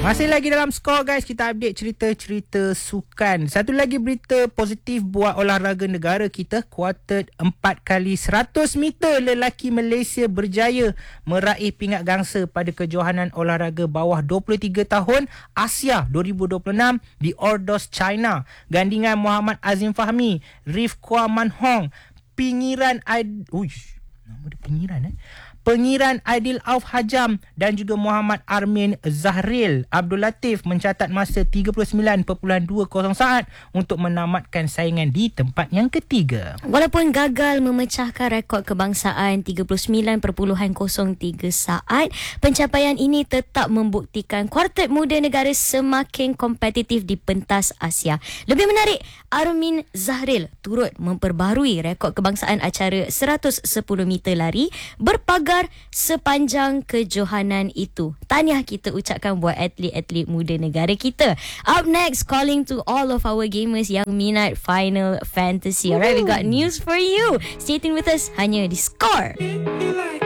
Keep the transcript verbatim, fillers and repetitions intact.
Masih lagi dalam skor guys, kita update cerita-cerita sukan. Satu lagi berita positif buat olahraga negara kita. Kuartet empat kali seratus meter lelaki Malaysia berjaya meraih pingat gangsa pada kejohanan olahraga bawah dua puluh tiga tahun Asia dua ribu dua puluh enam di Ordos, China. Gandingan Muhammad Azim Fahmi, Rifqua Manhong, Pengiran Aid... Uish, nama dia Pengiran eh? Pengiran Aidil Auf Hajam dan juga Muhammad Armin Zahril Abdul Latif mencatat masa tiga puluh sembilan perpuluhan dua kosong saat untuk menamatkan saingan di tempat yang ketiga. Walaupun gagal memecahkan rekod kebangsaan tiga puluh sembilan perpuluhan kosong tiga saat, pencapaian ini tetap membuktikan kuartet muda negara semakin kompetitif di pentas Asia. Lebih menarik, Armin Zahril turut memperbarui rekod kebangsaan acara seratus sepuluh meter lari berpagar sepanjang kejohanan itu. Tahniah kita ucapkan buat atlet-atlet muda negara kita. Up next, calling to all of our gamers yang minat Final Fantasy. Alright, we got news for you. Stay tuned with us hanya di Score.